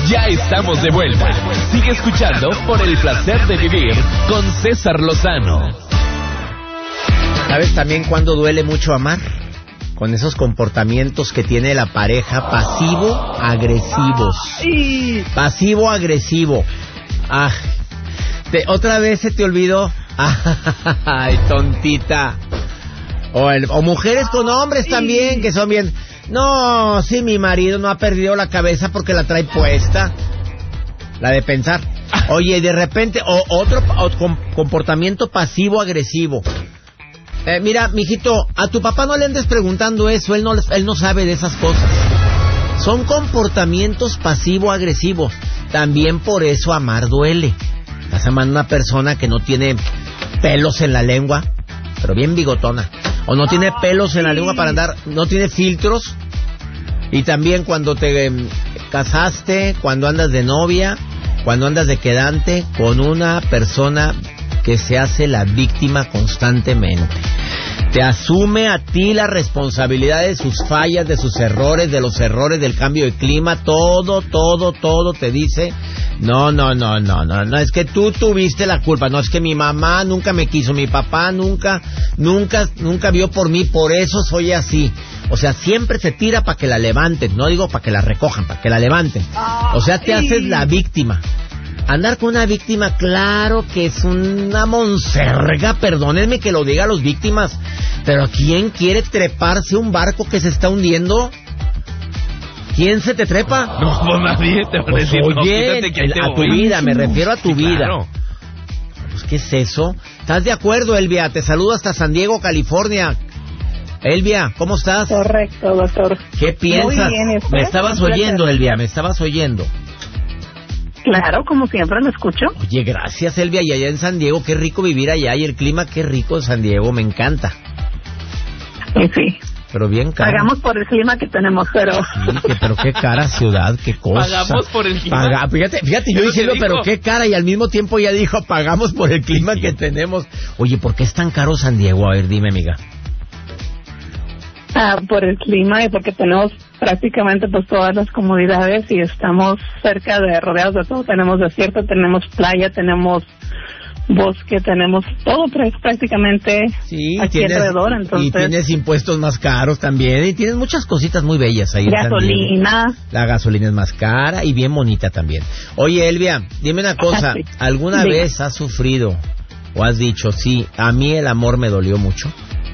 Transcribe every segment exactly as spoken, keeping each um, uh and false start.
Ya estamos de vuelta. Sigue escuchando Por el Placer de Vivir con César Lozano. ¿Sabes también cuando duele mucho amar? Con esos comportamientos que tiene la pareja pasivo-agresivos. Pasivo-agresivo. Ah, te, ¿otra vez se te olvidó? Ay, tontita. O, el, o mujeres con hombres también, que son bien... No, sí, mi marido no ha perdido la cabeza porque la trae puesta. La de pensar. Oye, de repente, o, otro o, com, comportamiento pasivo-agresivo. Eh, mira, mijito, a tu papá no le andes preguntando eso, él no, él no sabe de esas cosas. Son comportamientos pasivo-agresivos. También por eso amar duele. Estás amando a una persona que no tiene pelos en la lengua, pero bien bigotona. O no tiene pelos en la lengua para andar, no tiene filtros. Y también cuando te eh, casaste, cuando andas de novia, cuando andas de quedante con una persona que se hace la víctima constantemente. Te asume a ti la responsabilidad de sus fallas, de sus errores, de los errores del cambio de clima, todo, todo, todo te dice, no, no, no, no, no, no, es que tú tuviste la culpa, no, es que mi mamá nunca me quiso, mi papá nunca, nunca, nunca vio por mí, por eso soy así. O sea, siempre se tira para que la levanten, no digo para que la recojan, para que la levanten. O sea, te haces la víctima. Andar con una víctima, claro que es una monserga, perdónenme que lo diga a las víctimas, pero ¿quién quiere treparse un barco que se está hundiendo? ¿Quién se te trepa? No, no nadie te va a decir, pues, oye, no, quítate que ahí te a voy. tu vida, me refiero a tu sí, vida. Claro. Pues, ¿qué es eso? ¿Estás de acuerdo, Elvia? Te saludo hasta San Diego, California. Elvia, ¿cómo estás? Correcto, doctor. ¿Qué piensas? Muy bien, me estabas oyendo, Elvia, me estabas oyendo. Claro, como siempre lo escucho. Oye, gracias, Elvia. Y allá en San Diego, qué rico vivir allá. Y el clima, qué rico en San Diego, me encanta. Sí, sí. Pero bien caro. Pagamos por el clima que tenemos, pero... Sí, que, pero qué cara ciudad, qué cosa. Pagamos por el clima. Paga, fíjate, fíjate, yo diciendo, pero qué cara. Y al mismo tiempo ya dijo, pagamos por el clima sí, sí. que tenemos. Oye, ¿por qué es tan caro San Diego? A ver, dime, amiga. Ah, por el clima y porque tenemos prácticamente pues todas las comodidades y estamos cerca de, rodeados de todo. Tenemos desierto, tenemos playa, tenemos bosque, tenemos todo prácticamente sí, aquí tienes, alrededor. Entonces, y tienes impuestos más caros también y tienes muchas cositas muy bellas ahí. Gasolina. La gasolina es más cara y bien bonita también. Oye, Elvia, dime una cosa, ah, sí. ¿alguna Diga. vez has sufrido o has dicho, sí, a mí el amor me dolió mucho?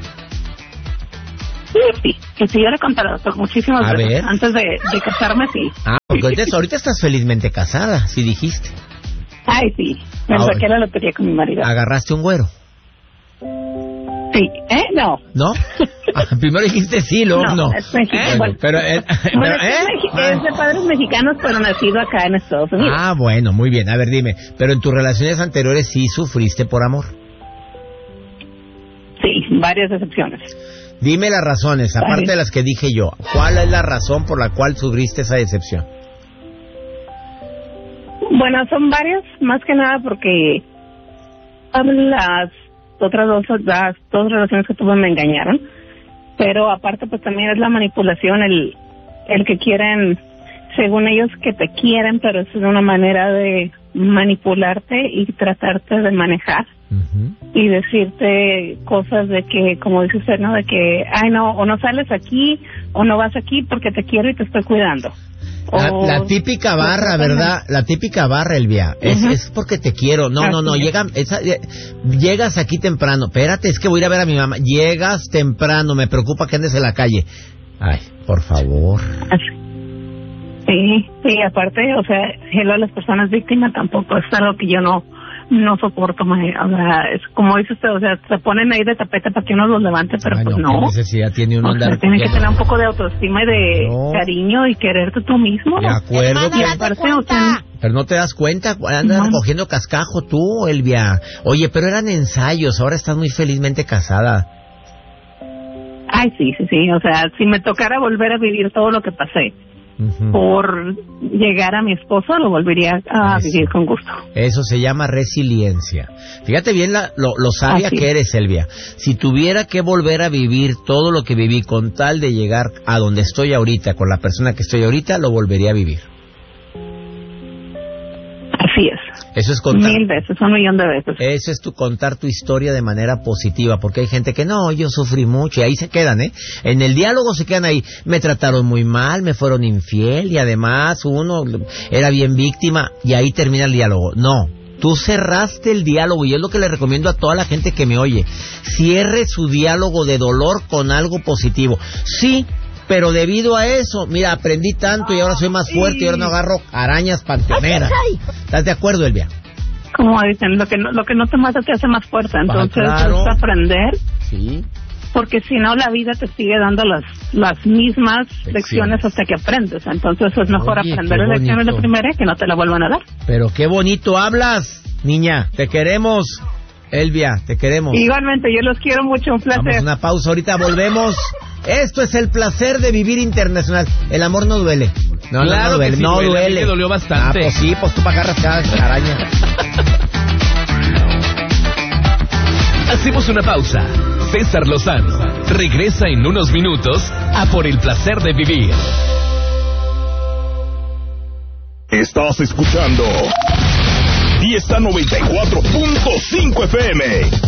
Sí, sí, que sí, yo le he contado doctor, muchísimas a veces. Ver. Antes de, de casarme, sí. Ah, porque ahorita, ahorita estás felizmente casada, sí dijiste. Ay, sí, me Ahora, saqué la lotería con mi marido. ¿Agarraste un güero? Sí, ¿eh? No. ¿No? Ah, primero dijiste sí, luego no. No, es mexicano. ¿Eh? Bueno, pero, eh, bueno, pero, ¿eh? es, de, es de padres mexicanos, pero nacido acá en Estados Unidos. Ah, bueno, muy bien. A ver, dime, pero en tus relaciones anteriores sí sufriste por amor. Sí, varias excepciones. Dime las razones, aparte de las que dije yo. ¿Cuál es la razón por la cual sufriste esa decepción? Bueno, son varias, más que nada porque las otras dos, las dos relaciones que tuve me engañaron. Pero aparte, pues también es la manipulación, el, el que quieren, según ellos, que te quieren, pero es una manera de manipularte y tratarte de manejar. Uh-huh. Y decirte cosas de que, como dice usted, ¿no? De que, ay, no, o no sales aquí, o no vas aquí porque te quiero y te estoy cuidando. La, o, la típica barra, ¿verdad? La típica barra, Elvia. Es, uh-huh. es porque te quiero. No, Así no, no. Llega, esa, llegas aquí temprano. Espérate, es que voy a ir a ver a mi mamá. Llegas temprano. Me preocupa que andes en la calle. Ay, por favor. Sí, sí, aparte, o sea, hello a las personas víctimas tampoco es algo que yo no no soporto, o sea, es como dice usted, o sea, se ponen ahí de tapete para que uno los levante, pero Ay, pues no. ¿Qué necesidad tiene uno o andar? sea, tiene que tener un poco de autoestima y de no. cariño y quererte tú mismo. De acuerdo. Y aparte, o sea, pero no te das cuenta, andas no. cogiendo cascajo tú, Elvia. Oye, pero eran ensayos, ahora estás muy felizmente casada. Ay, sí, sí, sí, o sea, si me tocara volver a vivir todo lo que pasé, Uh-huh. por llegar a mi esposo, lo volvería a Eso. vivir con gusto. Eso se llama resiliencia. Fíjate bien la, lo, lo sabia Así. que eres, Elvia. Si tuviera que volver a vivir todo lo que viví con tal de llegar a donde estoy ahorita, con la persona que estoy ahorita, lo volvería a vivir. Así es. Eso es contar. Mil veces, un millón de veces. Eso es tu contar tu historia de manera positiva, porque hay gente que no, yo sufrí mucho y ahí se quedan, ¿eh? En el diálogo se quedan ahí, me trataron muy mal, me fueron infiel y además uno era bien víctima y ahí termina el diálogo. No, tú cerraste el diálogo y es lo que le recomiendo a toda la gente que me oye. Cierre su diálogo de dolor con algo positivo. Sí, pero debido a eso, mira, aprendí tanto y ahora soy más fuerte y ahora no agarro arañas panteoneras. ¿Estás de acuerdo, Elvia? Como dicen, lo que no, lo que no te mata te hace más fuerte. Entonces, Ah, claro. es aprender. Sí. Porque si no, la vida te sigue dando las las mismas Lecciones. lecciones hasta que aprendes. Entonces, es mejor Oye, aprender qué las lecciones de bonito. primera y que no te la vuelvan a dar. Pero qué bonito hablas, niña. Te queremos, Elvia, te queremos. Igualmente, yo los quiero mucho, un placer. Vamos a una pausa, ahorita volvemos. Esto es el placer de vivir internacional. El amor no duele. No, Claro no, no que duele, sí no duele, a mí duele. me dolió bastante. Ah, pues sí, pues tú para agarras cada araña. Hacemos una pausa. César Lozano regresa en unos minutos a Por el placer de vivir. Estás escuchando Fiesta noventa y cuatro punto cinco F M.